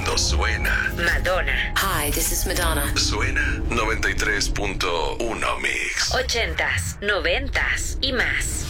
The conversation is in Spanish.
cuando suena. Madonna. Hi, this is Madonna. Suena 93.1 Mix. 80s, 90s y más.